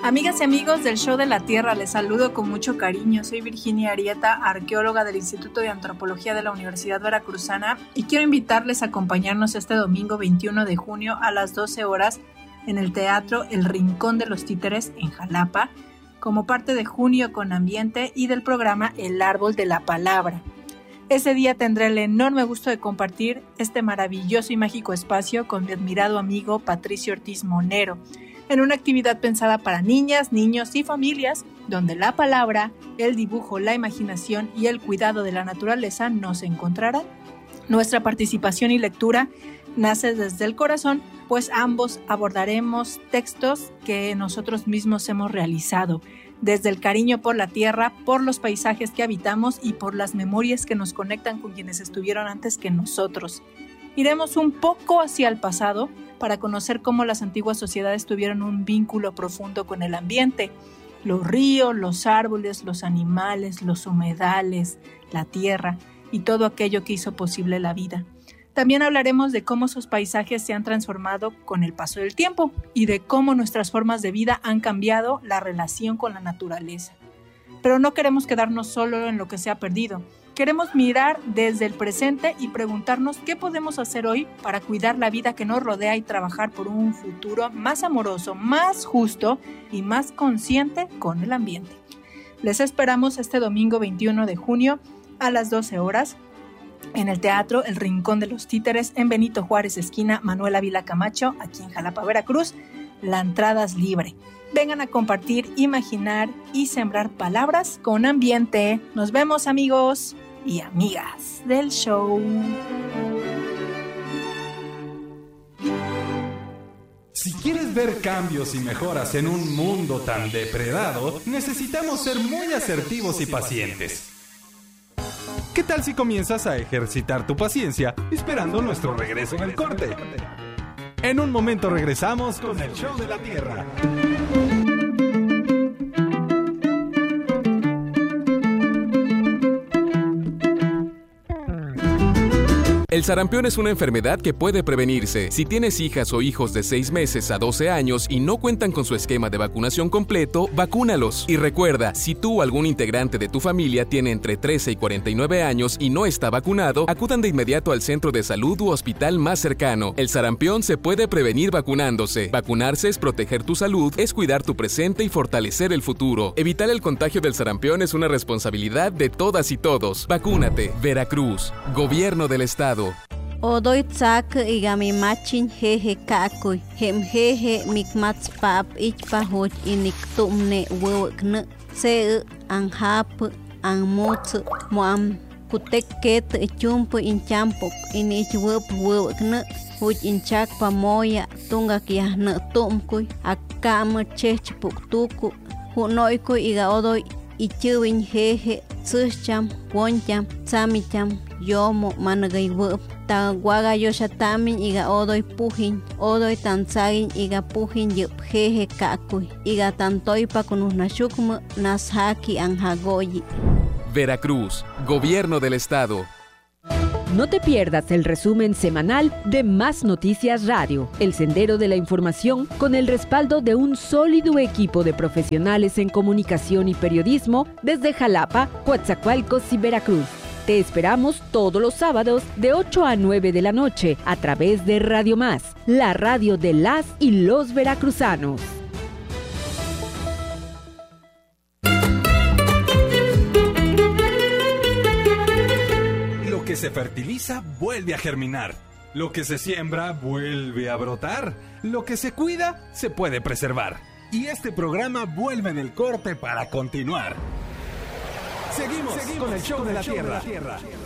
Amigas y amigos del Show de la Tierra, les saludo con mucho cariño. Soy Virginia Arieta, arqueóloga del Instituto de Antropología de la Universidad Veracruzana, y quiero invitarles a acompañarnos este domingo 21 de junio a las 12 horas en el Teatro El Rincón de los Títeres en Jalapa, como parte de Junio con Ambiente y del programa El Árbol de la Palabra. Ese día tendré el enorme gusto de compartir este maravilloso y mágico espacio con mi admirado amigo Patricio Ortiz Monero, en una actividad pensada para niñas, niños y familias, donde la palabra, el dibujo, la imaginación y el cuidado de la naturaleza nos encontrarán. Nuestra participación y lectura nace desde el corazón, pues ambos abordaremos textos que nosotros mismos hemos realizado, desde el cariño por la tierra, por los paisajes que habitamos y por las memorias que nos conectan con quienes estuvieron antes que nosotros. Iremos un poco hacia el pasado para conocer cómo las antiguas sociedades tuvieron un vínculo profundo con el ambiente, los ríos, los árboles, los animales, los humedales, la tierra y todo aquello que hizo posible la vida. También hablaremos de cómo sus paisajes se han transformado con el paso del tiempo y de cómo nuestras formas de vida han cambiado la relación con la naturaleza. Pero no queremos quedarnos solo en lo que se ha perdido. Queremos mirar desde el presente y preguntarnos qué podemos hacer hoy para cuidar la vida que nos rodea y trabajar por un futuro más amoroso, más justo y más consciente con el ambiente. Les esperamos este domingo 21 de junio a las 12 horas en el Teatro El Rincón de los Títeres en Benito Juárez, esquina Manuel Ávila Camacho, aquí en Jalapa, Veracruz. La entrada es libre. Vengan a compartir, imaginar y sembrar palabras con ambiente. Nos vemos, amigos y amigas del show. Si quieres ver cambios y mejoras en un mundo tan depredado, necesitamos ser muy asertivos y pacientes. ¿Qué tal si comienzas a ejercitar tu paciencia esperando nuestro regreso en el corte? En un momento regresamos con el Show de la Tierra. El sarampión es una enfermedad que puede prevenirse. Si tienes hijas o hijos de 6 meses a 12 años y no cuentan con su esquema de vacunación completo, vacúnalos. Y recuerda, si tú o algún integrante de tu familia tiene entre 13 y 49 años y no está vacunado, acudan de inmediato al centro de salud u hospital más cercano. El sarampión se puede prevenir vacunándose. Vacunarse es proteger tu salud, es cuidar tu presente y fortalecer el futuro. Evitar el contagio del sarampión es una responsabilidad de todas y todos. Vacúnate. Veracruz. Gobierno del Estado. Odoy tsak igami machin jeje kakuy hem jeje mikmats pap ichpahoch inik tumne wewkne se anhap anmut moam kutek ket chumpu inchampok inich wewkne huch inchak pamoya tungak yahne tumkuy akam chechpuk tuku hunoykuy iga odoy ichuwin jeje tsucham woncham samicham yomo managay wep ta guaga yoshatamin iga odoy pujin odoy tansagin iga pujin yup jeje kakuy iga tantoypa kunusnashukmu nashaki anjagoyi. Veracruz, Gobierno del Estado. No te pierdas el resumen semanal de Más Noticias Radio, el sendero de la información con el respaldo de un sólido equipo de profesionales en comunicación y periodismo desde Jalapa, Coatzacoalcos y Veracruz. Te esperamos todos los sábados de 8 a 9 de la noche a través de Radio Más, la radio de las y los veracruzanos. Lo que se fertiliza vuelve a germinar. Lo que se siembra vuelve a brotar. Lo que se cuida se puede preservar. Y este programa vuelve del corte para continuar. Seguimos con el Show de la Tierra.